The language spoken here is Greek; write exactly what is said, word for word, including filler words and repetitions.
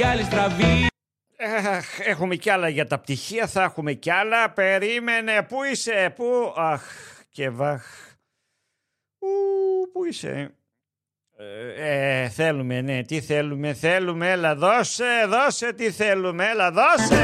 άλλη στραβή. Αχ, έχουμε κι άλλα για τα πτυχία, θα έχουμε κι άλλα. Περίμενε, πού είσαι, πού, αχ, και βαχ. Ου, πού είσαι. Ε, ε, θέλουμε, ναι, τι θέλουμε, θέλουμε, έλα δώσε, δώσε τι θέλουμε, έλα δώσε.